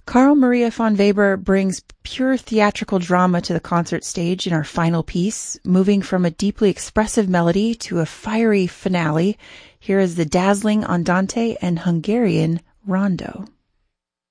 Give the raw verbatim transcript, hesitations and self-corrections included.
Carl Maria von Weber brings pure theatrical drama to the concert stage in our final piece, moving from a deeply expressive melody to a fiery finale. Here is the dazzling Andante and Hungarian Rondo.